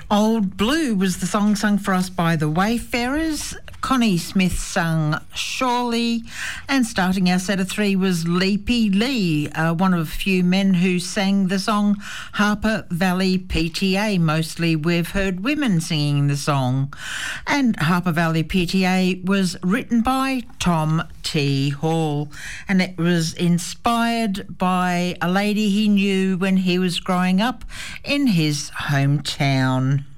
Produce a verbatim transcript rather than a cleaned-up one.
Old Blue was the song sung for us by the Wayfarers. Connie Smith sung Surely, and starting our set of three was Leapy Lee, uh, one of a few men who sang the song Harper Valley P T A. Mostly we've heard women singing the song. And Harper Valley P T A was written by Tom T. Hall, and it was inspired by a lady he knew when he was growing up in his hometown.